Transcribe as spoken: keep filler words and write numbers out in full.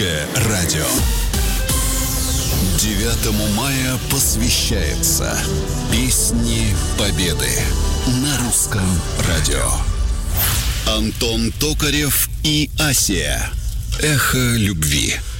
Радио. девятому мая посвящается Песни Победы на русском радио. Антон Токарев и Асия. Эхо любви.